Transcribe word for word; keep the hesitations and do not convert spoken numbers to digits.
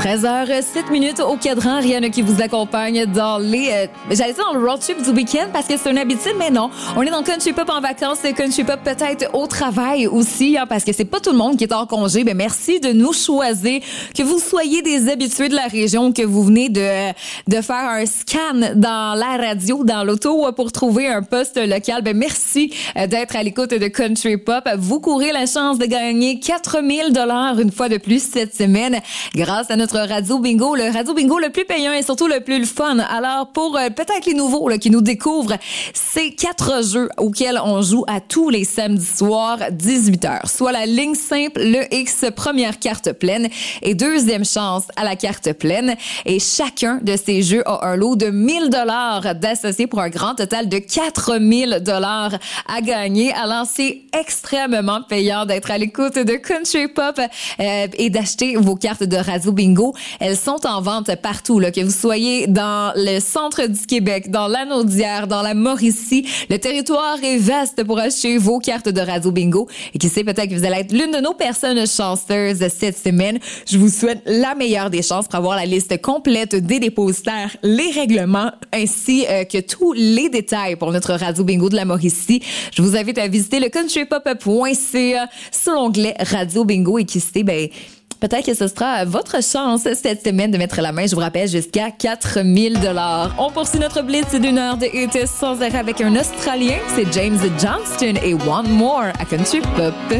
treize heures sept minutes au cadran, Rihanna qui vous accompagne dans les... Euh, j'allais dire dans le road trip du week-end parce que c'est une habitude, mais non. On est dans Country Pop en vacances, Country Pop peut-être au travail aussi, hein, parce que c'est pas tout le monde qui est en congé. Ben merci de nous choisir, que vous soyez des habitués de la région, que vous venez de, de faire un scan dans la radio, dans l'auto pour trouver un poste local. Ben merci d'être à l'écoute de Country Pop. Vous courez la chance de gagner quatre mille dollars une fois de plus cette semaine grâce à notre Radio Bingo, le Radio Bingo le plus payant et surtout le plus le fun. Alors, pour euh, peut-être les nouveaux là, qui nous découvrent, c'est quatre jeux auxquels on joue à tous les samedis soirs, dix-huit heures. Soit la ligne simple, le X, première carte pleine et deuxième chance à la carte pleine. Et chacun de ces jeux a un lot de mille dollars d'associés pour un grand total de quatre mille dollars à gagner. Alors, c'est extrêmement payant d'être à l'écoute de Country Pop euh, et d'acheter vos cartes de Radio Bingo. Elles sont en vente partout, là, que vous soyez dans le centre du Québec, dans l'Anaudière, dans la Mauricie. Le territoire est vaste pour acheter vos cartes de Radio Bingo. Et qui sait, peut-être que vous allez être l'une de nos personnes chanceuses cette semaine. Je vous souhaite la meilleure des chances pour avoir la liste complète des dépositaires, les règlements, ainsi euh, que tous les détails pour notre Radio Bingo de la Mauricie. Je vous invite à visiter le country pop point c a sur l'onglet Radio Bingo et qui sait, ben, peut-être que ce sera votre chance cette semaine de mettre la main, je vous rappelle, jusqu'à quatre mille dollars. On poursuit notre blitz d'une heure de hits sans arrêt avec un Australien, c'est James Johnston et One More à Country Pop.